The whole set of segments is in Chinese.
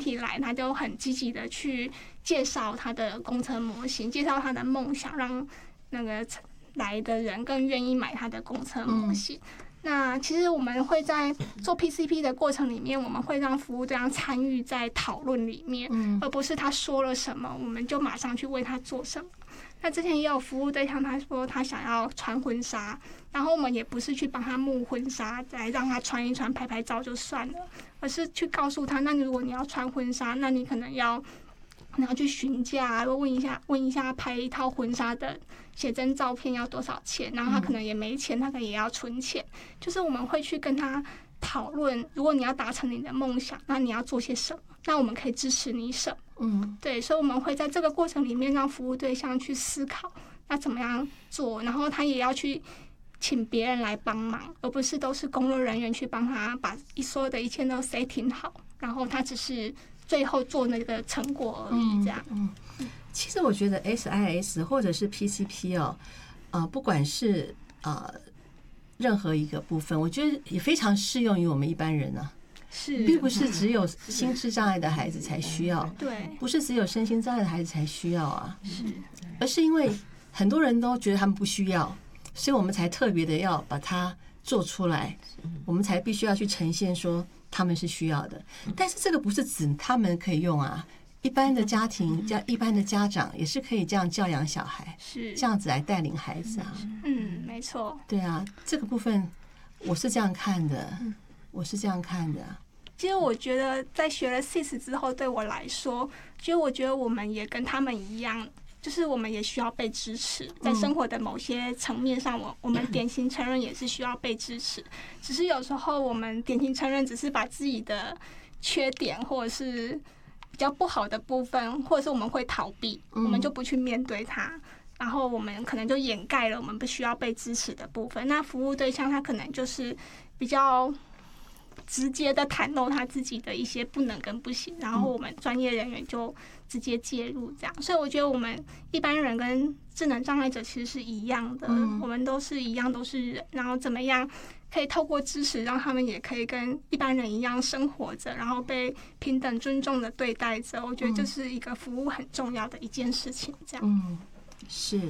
体来，他就很积极的去介绍他的工程模型，介绍他的梦想，让那个来的人更愿意买他的工程模型。那其实我们会在做 PCP 的过程里面，我们会让服务对象参与在讨论里面，而不是他说了什么，我们就马上去为他做什么。那之前也有服务对象，他说他想要穿婚纱，然后我们也不是去帮他木婚纱，来让他穿一穿拍拍照就算了，而是去告诉他，那如果你要穿婚纱，那你可能要去询价，问一下拍一套婚纱的写真照片要多少钱，然后他可能也没钱，他可能也要存钱，就是我们会去跟他讨论，如果你要达成你的梦想，那你要做些什么，那我们可以支持你什么。对，所以我们会在这个过程里面让服务对象去思考那怎么样做，然后他也要去请别人来帮忙，而不是都是工作人员去帮他把所有的一切都 setting 好，然后他只是最后做那个成果而已，这样。 其实我觉得 SIS 或者是 PCP 不管是任何一个部分，我觉得也非常适用于我们一般人啊。 是， 并不是只有心智障碍的孩子才需要， 对， 不是只有身心障碍的孩子才需要啊， 是， 而是因为很多人都觉得他们不需要，所以我们才特别的要把它做出来，我们才必须要去呈现说他们是需要的。但是这个不是指他们可以用啊，一般的家庭、一般的家长也是可以这样教养小孩， 是这样子来带领孩子啊。 没错。 对啊，这个部分我是这样看的。我是这样看的。 其实我觉得在学了 SIS 之后，对我来说，我觉得我们也跟他们一样，就是我们也需要被支持，在生活的某些层面上，我们典型成人也是需要被支持。只是有时候我们典型成人只是把自己的缺点或者是比较不好的部分，或者是我们会逃避，我们就不去面对它。然后我们可能就掩盖了我们不需要被支持的部分。那服务对象他可能就是比较直接的袒露他自己的一些不能跟不行，然后我们专业人员就直接介入这样。所以我觉得我们一般人跟智能障碍者其实是一样的，我们都是一样，都是人，然后怎么样可以透过支持让他们也可以跟一般人一样生活着，然后被平等尊重的对待着。我觉得这是一个服务很重要的一件事情这样。 是。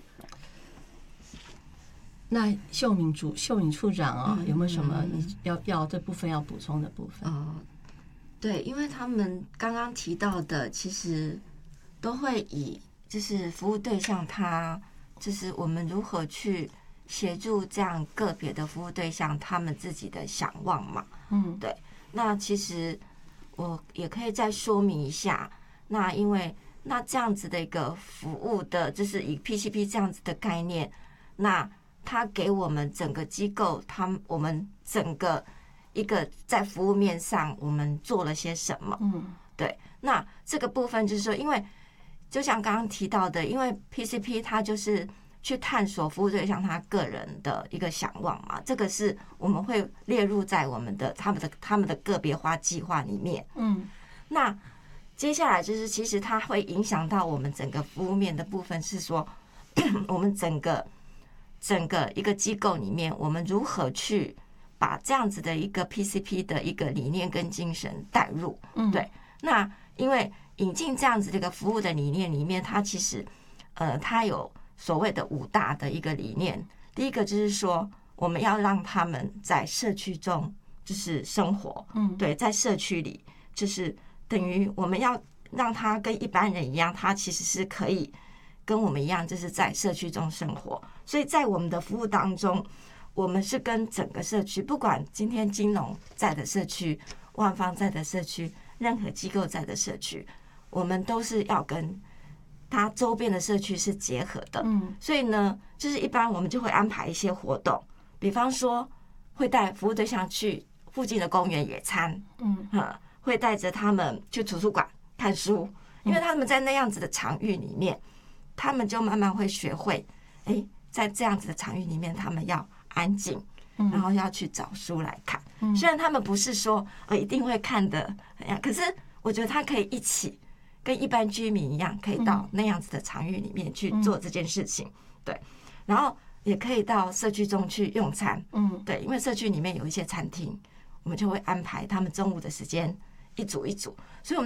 那秀敏处长有没有什么你要这部分要补充的部分？ 对，因为他们刚刚提到的，其实都会以就是服务对象他就是我们如何去协助这样个别的服务对象他们自己的想望嘛。对。那其实我也可以再说明一下，那因为那这样子的一个服务的，就是以 PCP 这样子的概念，那他给我们整个机构，我们整个一个在服务面上，我们做了些什么？对。那这个部分就是说，因为就像刚刚提到的，因为 PCP 它就是去探索服务对象他个人的一个想望嘛，这个是我们会列入在我们的他们的个别化计划里面。那接下来就是其实它会影响到我们整个服务面的部分，是说我们整个一个机构里面，我们如何去把这样子的一个 PCP 的一个理念跟精神带入。对。那因为引进这样子的一个服务的理念里面，它其实它有所谓的5大的一个理念。第一个就是说，我们要让他们在社区中就是生活。对，在社区里就是等于我们要让他跟一般人一样，他其实是可以跟我们一样，就是在社区中生活。所以在我们的服务当中，我们是跟整个社区，不管今天金融在的社区、万方在的社区、任何机构在的社区，我们都是要跟它周边的社区是结合的。所以呢，就是一般我们就会安排一些活动，比方说会带服务对象去附近的公园野餐，会带着他们去图书馆看书，因为他们在那样子的场域里面，他们就慢慢会学会，在这样子的场域里面，他们要安静，然后要去找书来看。虽然他们不是说一定会看的，可是我觉得他可以一起跟一般居民一样，可以到那样子的场域里面去做这件事情。对，然后也可以到社区中去用餐。对，因为社区里面有一些餐厅，我们就会安排他们中午的时间一组一组，所以我们